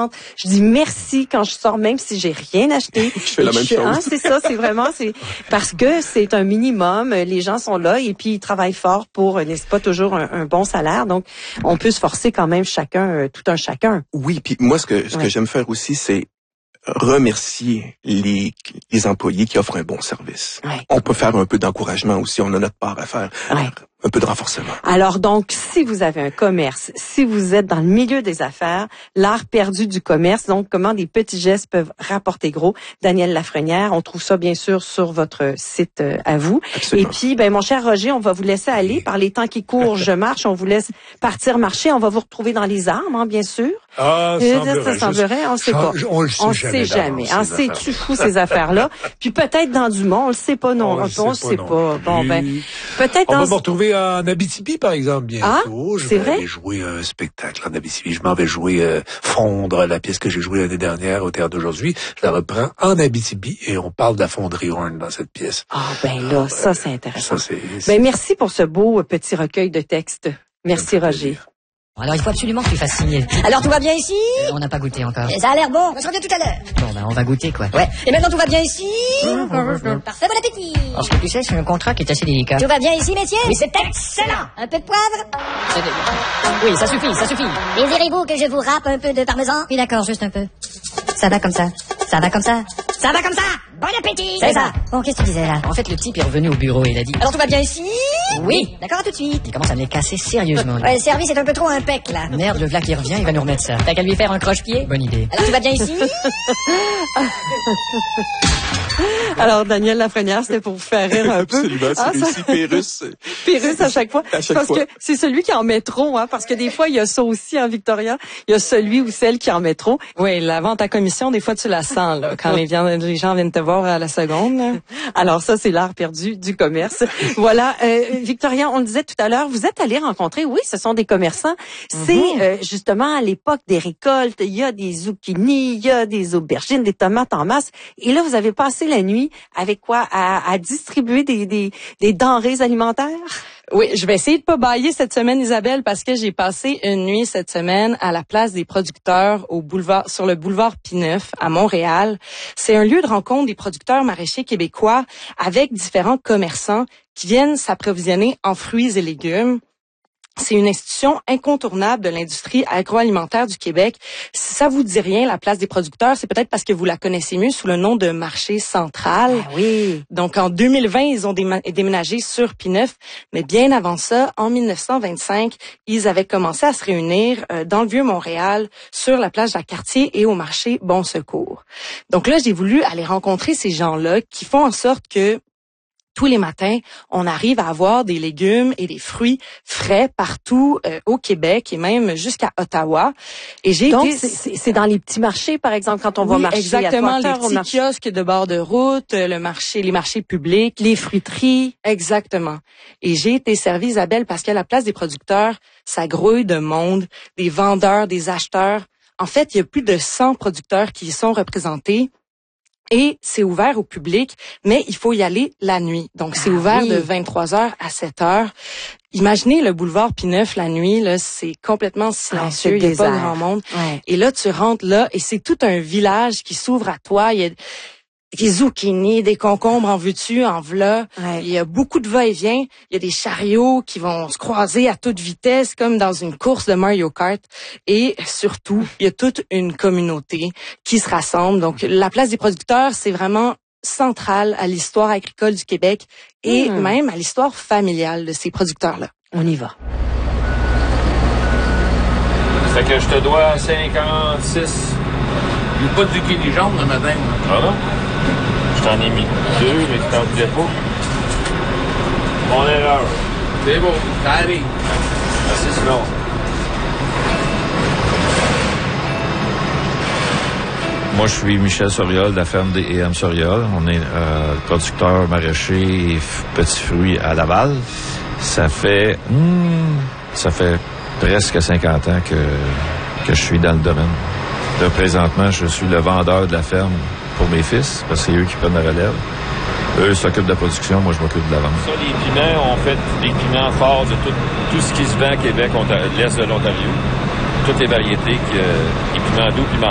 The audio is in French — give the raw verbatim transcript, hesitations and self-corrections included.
contente. Je dis merci quand je sors, même si j'ai rien acheté. Je fais la même je, chose. Hein, c'est ça, c'est vraiment, c'est parce que c'est un minimum. Les gens sont là et puis ils travaillent fort pour, n'est-ce pas, toujours un, un bon salaire. Donc, on peut se forcer quand même chacun, euh, tout un chacun. Oui, puis moi, ce que ce ouais. que j'aime faire aussi, c'est remercier les, les employés qui offrent un bon service. Ouais. On peut faire un peu d'encouragement aussi, on a notre part à faire. Ouais. Un peu de renforcement. Alors donc, si vous avez un commerce, si vous êtes dans le milieu des affaires, l'art perdu du commerce, donc comment des petits gestes peuvent rapporter gros. Danielle Lafrenière, on trouve ça bien sûr sur votre site euh, à vous. Absolument. Et puis, ben mon cher Roger, on va vous laisser aller. Par les temps qui courent, je marche, on vous laisse partir marcher. On va vous retrouver dans les arbres, hein, bien sûr. Ah, semblerait, ça semblerait, on ne sait pas. On le sait on jamais. sait jamais. Hein, c'est tu fous ces affaires-là. Puis peut-être dans du monde, on le sait pas non. On, on le sait pas. pas. Bon ben, peut-être. On dans... va me retrouver en Abitibi, par exemple, bientôt. Ah, je c'est vais vrai? aller jouer un spectacle en Abitibi. Je m'en vais jouer euh, Fondre, la pièce que j'ai jouée l'année dernière au théâtre d'aujourd'hui. Je la reprends en Abitibi et on parle de la fonderie Horn dans cette pièce. Ah ben là, ah, ça c'est intéressant. Ça, c'est, c'est... Ben merci pour ce beau petit recueil de textes. Merci Roger. Alors, il faut absolument que tu fasses signer. Alors, tout va bien ici? Euh, on n'a pas goûté encore. Ça a l'air bon. Je reviens tout à l'heure. Bon, ben, on va goûter, quoi. Ouais. Et maintenant, tout va bien ici? Parfait, bon appétit. Alors, ce que tu sais, c'est un contrat qui est assez délicat. Tout va bien ici, messieurs? Oui, c'est excellent. Un peu de poivre? Oui, ça suffit, ça suffit. Désirez-vous que je vous râpe un peu de parmesan? Oui, d'accord, juste un peu. Ça va comme ça. Ça va comme ça. Ça va comme ça. Bon appétit. C'est ça. Bon, qu'est-ce que tu disais, là? En fait, le type est revenu au bureau et il a dit... Alors, tout va bien ici? Oui. D'accord, à tout de suite. Il commence à me les casser sérieusement. Ouais, le service est un peu trop impec, là. Merde, le v'là qui revient, il va nous remettre ça. T'as qu'à lui faire un croche-pied? Bonne idée. Alors, tout va bien ici? Alors, Danielle Lafrenière, c'était pour vous faire rire un peu. Absolument, c'est ah, réussi. Pérus. Pérus à chaque fois. À chaque parce fois. que c'est celui qui est en métro, hein, parce que des fois, il y a ça aussi, hein, Victoria. Il y a celui ou celle qui est en métro. Oui, la vente à commission, des fois, tu la sens, là, quand les, les gens viennent te voir à la seconde. Là. Alors ça, c'est l'art perdu du commerce. Voilà, euh, Victoria, on le disait tout à l'heure, vous êtes allée rencontrer, oui, ce sont des commerçants. C'est Mm-hmm. euh, justement à l'époque des récoltes, il y a des zucchinis, il y a des aubergines, des tomates en masse. Et là, vous avez passé la nuit avec quoi? À, à distribuer des, des, des denrées alimentaires? Oui, je vais essayer de pas bailler cette semaine, Isabelle, parce que j'ai passé une nuit cette semaine à la place des producteurs au boulevard, sur le boulevard Pineuf à Montréal. C'est un lieu de rencontre des producteurs maraîchers québécois avec différents commerçants qui viennent s'approvisionner en fruits et légumes. C'est une institution incontournable de l'industrie agroalimentaire du Québec. Si ça vous dit rien, la place des producteurs, c'est peut-être parce que vous la connaissez mieux sous le nom de marché central. Ah oui. Donc, en deux mille vingt, ils ont déménagé sur Pineuf. Mais bien avant ça, en mille neuf cent vingt-cinq, ils avaient commencé à se réunir euh, dans le Vieux-Montréal, sur la plage Jacques-Cartier et au marché Bon Secours. Donc là, j'ai voulu aller rencontrer ces gens-là qui font en sorte que tous les matins, on arrive à avoir des légumes et des fruits frais partout euh, au Québec et même jusqu'à Ottawa. Et j'ai Donc, été... c'est, c'est dans les petits marchés, par exemple, quand on va oui, marcher exactement, à les petits marche... kiosques de bord de route, le marché, les marchés publics, les fruiteries. Exactement. Et j'ai été servie, Isabelle, parce qu'à la place des producteurs, ça grouille de monde, des vendeurs, des acheteurs. En fait, il y a plus de cent producteurs qui y sont représentés. Et c'est ouvert au public, mais il faut y aller la nuit. Donc, c'est ah, ouvert oui. de vingt-trois heures à sept heures. Imaginez le boulevard Pineuf la nuit, là, c'est complètement silencieux, ouais, il n'y a désert. pas grand monde. Ouais. Et là, tu rentres là et c'est tout un village qui s'ouvre à toi. Il y a des zucchinis, des concombres en veux-tu, en v'là. Ouais. Il y a beaucoup de va-et-vient. Il y a des chariots qui vont se croiser à toute vitesse, comme dans une course de Mario Kart. Et surtout, il y a toute une communauté qui se rassemble. Donc, la place des producteurs, c'est vraiment central à l'histoire agricole du Québec et mmh. même à l'histoire familiale de ces producteurs-là. On y va. Fait que je te dois cinquante-six. Il n'y a pas de zucchini jaune le matin. Ah non? Je t'en ai mis deux, mais tu t'en disais pas. Mon erreur. C'est beau, ça arrive. Merci, sinon. Moi, je suis Michel Soriol de la ferme des et em Soriol. On est euh, producteur maraîcher et f- petits fruits à Laval. Ça fait... Hmm, ça fait presque cinquante ans que, que je suis dans le domaine. Là, présentement, je suis le vendeur de la ferme pour mes fils, parce que c'est eux qui prennent la relève. Eux s'occupent de la production, moi je m'occupe de la vente. Ça, les piments, on fait des piments forts de tout, tout ce qui se vend à Québec, l'est de l'Ontario. Toutes les variétés, qui, euh, les piments doux, piments